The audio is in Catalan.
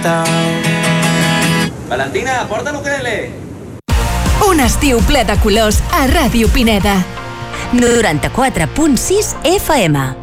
Valentina, porta l'ukelele. Un estiu ple de colors a Ràdio Pineda. 94.6 FM.